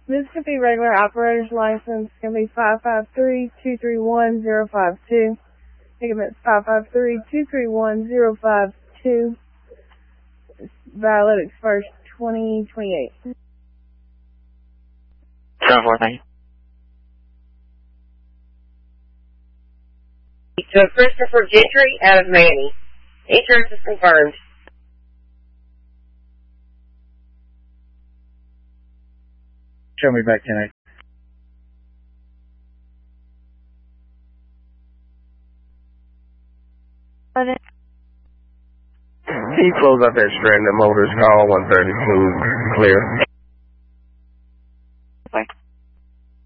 Mississippi regular operator's license going to be 553-231-052. Ticket 553-231-052. Valid expires 2028. 7-4, thank you. To Christopher Gentry out of Manny. Insurance is confirmed. Show me back 10-8. Can you close out that strand of motors, call 130, smooth, clear?